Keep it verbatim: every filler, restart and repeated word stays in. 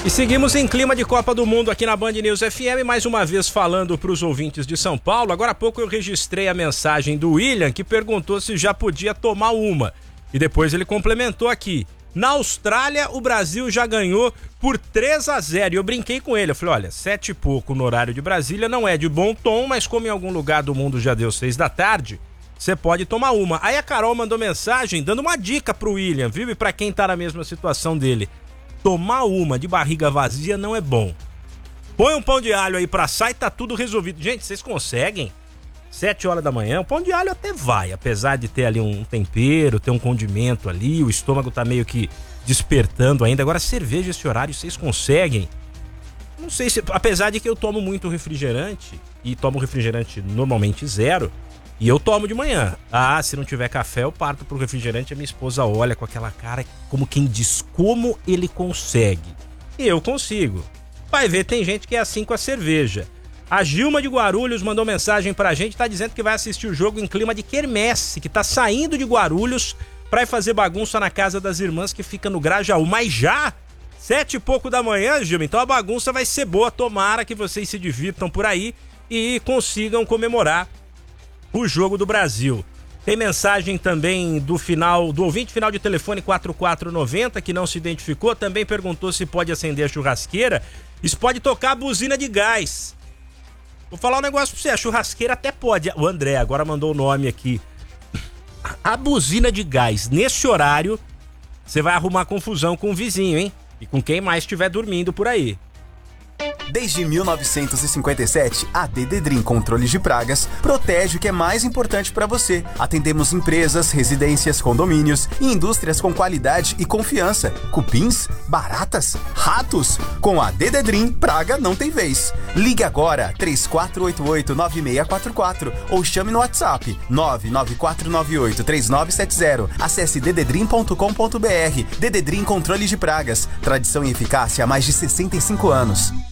E seguimos em clima de Copa do Mundo aqui na Band News F M, mais uma vez falando para os ouvintes de São Paulo. Agora há pouco eu registrei a mensagem do William, que perguntou se já podia tomar uma. E depois ele complementou aqui. Na Austrália, o Brasil já ganhou por três a zero. E eu brinquei com ele. Eu falei, olha, sete e pouco no horário de Brasília não é de bom tom, mas como em algum lugar do mundo já deu seis da tarde, você pode tomar uma. Aí a Carol mandou mensagem dando uma dica pro William, viu? E pra quem tá na mesma situação dele. Tomar uma de barriga vazia não é bom. Põe um pão de alho aí pra assar e tá tudo resolvido. Gente, vocês conseguem? Sete horas da manhã, o pão de alho até vai, apesar de ter ali um tempero, ter um condimento ali, o estômago tá meio que despertando ainda. Agora, cerveja esse horário, vocês conseguem? Não sei se... Apesar de que eu tomo muito refrigerante, e tomo refrigerante normalmente zero, e eu tomo de manhã. Ah, se não tiver café, eu parto pro refrigerante. A minha esposa olha com aquela cara como quem diz como ele consegue. E eu consigo. Vai ver, tem gente que é assim com a cerveja. A Gilma de Guarulhos mandou mensagem pra gente, tá dizendo que vai assistir o jogo em clima de quermesse, que tá saindo de Guarulhos pra ir fazer bagunça na casa das irmãs que fica no Grajaú. Mas já, sete e pouco da manhã, Gilma, então a bagunça vai ser boa. Tomara que vocês se divirtam por aí e consigam comemorar o jogo do Brasil. Tem mensagem também do final, do ouvinte final de telefone quatro quatro nove zero, que não se identificou, também perguntou se pode acender a churrasqueira. Isso pode tocar a buzina de gás. Vou falar um negócio pra você, a churrasqueira até pode. O André agora mandou o nome aqui. A buzina de gás, nesse horário, você vai arrumar confusão com o vizinho, hein? E com quem mais estiver dormindo por aí. Desde mil novecentos e cinquenta e sete, a Dededrim Controles de Pragas protege o que é mais importante para você. Atendemos empresas, residências, condomínios e indústrias com qualidade e confiança. Cupins, baratas, ratos. Com a Dededrim, praga não tem vez. Ligue agora, três quatro oito oito, nove seis quatro quatro ou chame no WhatsApp nove nove quatro nove oito, três nove sete zero. Acesse dededrim ponto com ponto br. Dededrim Controles de Pragas. Tradição e eficácia há mais de sessenta e cinco anos.